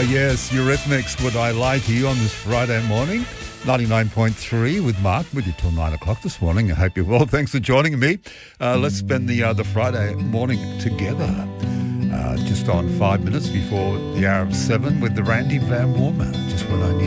Yes, Eurythmics, Would I Lie to You on this Friday morning. 99.3 with Mark with you till 9 o'clock this morning. I hope you're well. Thanks for joining me. Let's spend the Friday morning together. Just on 5 minutes before the hour of 7 with the Randy Van Warmer. Just when I need